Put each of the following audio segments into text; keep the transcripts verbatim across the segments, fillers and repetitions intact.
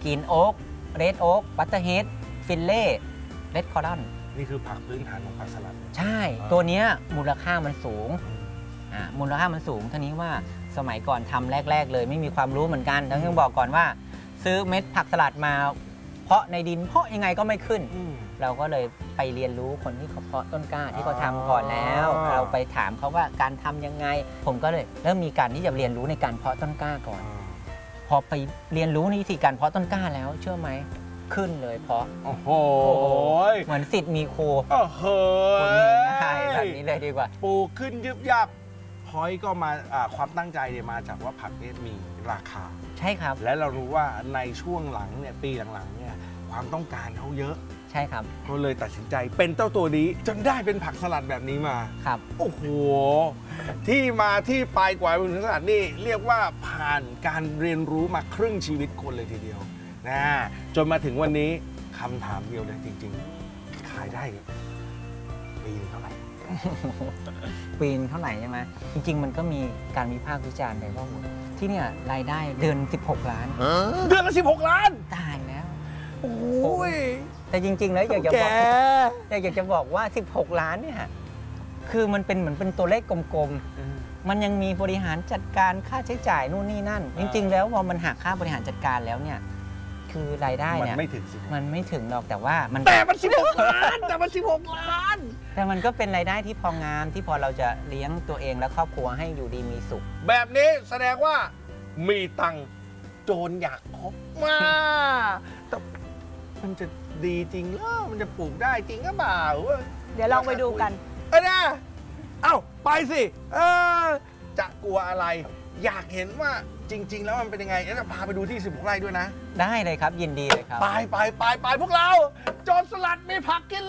กรีนโอ๊กเรดโอ๊กบัตเตอร์เฮดฟิลเล่เรดคอรัลนี่คือผักพื้นฐานของผักสลัดใช่ตัวนี้มูลค่ามันสูงอ่ามูลค่ามันสูงท่านี้ว่าสมัยก่อนทำแรกๆเลยไม่มีความรู้เหมือนกันต้องบอกก่อนว่าซื้อเม็ดผักสลัดมาเพาะในดินเพาะยังไงก็ไม่ขึ้นเราก็เลยไปเรียนรู้คนที่เขาเพาะต้นกล้าที่เขาทำก่อนแล้วเราไปถามเขาว่าการทำยังไงผมก็เลยเริ่มมีการที่จะเรียนรู้ในการเพาะต้นกล้าก่อนพอไปเรียนรู้ในวิธีการเพาะต้นกล้าแล้วเชื่อไหมขึ้นเลยเพาะโอ้โหเหมือนสิทธิ์มีครูโอ้โหใช่แบบนี้เลยดีกว่าปลูกขึ้นยึบยับพอยก็มาความตั้งใจเนี่ยมาจากว่าผักนี้มีราคาใช่ครับและเรารู้ว่าในช่วงหลังเนี่ยปีหลังๆเนี่ยความต้องการเขาเยอะใช่ครับก็เลยตัดสินใจเป็นเจ้าตัวนี้จนได้เป็นผักสลัดแบบนี้มาครับโอ้โหที่มาที่ไปกว่าเป็นผักสลัดนี่เรียกว่าผ่านการเรียนรู้มาครึ่งชีวิตคนเลยทีเดียวนะจนมาถึงวันนี้คำถามเดียวเลยจริงๆขายได้ปีนึงเท่าไหร่ปีนึงเท่าไหร่ใช่ไหมจริงๆมันก็มีการวิพากษ์วิจารณ์ไปว่าที่เนี่ยรายได้เดือนสิบหกล้านเดือนละสิบหกล้านตายแล้วโอ้ยแต่จริงๆแล้วอยากจะบอกอยากจะบอกว่าสิบหกล้านเนี่ยคือมันเป็นเหมือนเป็นตัวเลขกลมๆมันยังมีบริหารจัดการค่าใช้จ่ายนู่นนี่นั่นจริงๆแล้วพอมันหักค่าบริหารจัดการแล้วเนี่ยคือรายได้เนี่ยมันไม่ถึงมันไม่ถึงหรอกแต่ว่ามันแต่มันสิบหกล้านแต่มันสิบหกล้านแต่มันก็เป็นรายได้ที่พองามที่พอเราจะเลี้ยงตัวเองและครอบครัวให้อยู่ดีมีสุขแบบนี้แสดงว่ามีตังโจรอยากคบมาแต่มันจะดีจริงเหรอมันจะปลูกได้จริงหรือเปล่าเดี๋ยวลองไปดูกันเออนะเอ้าไปสิเออจะกลัวอะไรอยากเห็นว่าจริงๆแล้วมันเป็นยังไงจะพาไปดูที่สิบหกไร่ด้วยนะได้เลยครับยินดีเลยครับไปไปไปไปพวกเราโจรสลัดมีผักกิน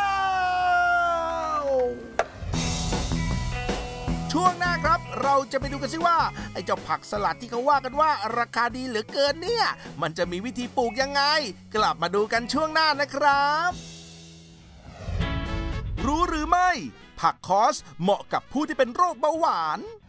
แล้วช่วงหน้าครับเราจะไปดูกันซิว่าไอ้เจ้าผักสลัดที่เขาว่ากันว่าราคาดีเหลือเกินเนี่ยมันจะมีวิธีปลูกยังไงกลับมาดูกันช่วงหน้านะครับรู้หรือไม่ผักคอสเหมาะกับผู้ที่เป็นโรคเบาหวาน